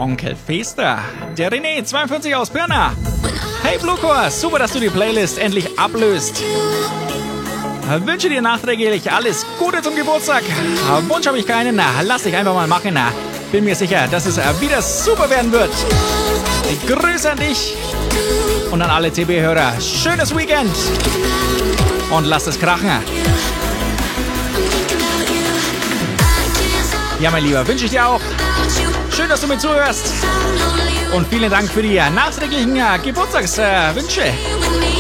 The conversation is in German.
Onkel Fester, der René 42 aus Pirna. Hey Blucor, super, dass du die Playlist endlich ablöst. Wünsche dir nachträglich alles Gute zum Geburtstag. Wunsch habe ich keinen, lass dich einfach mal machen. Bin mir sicher, dass es wieder super werden wird. Grüße an dich und an alle CB-Hörer. Schönes Weekend und lasst es krachen. Ja, mein Lieber, wünsche ich dir auch. Schön, dass du mir zuhörst. Und vielen Dank für die nachträglichen Geburtstagswünsche.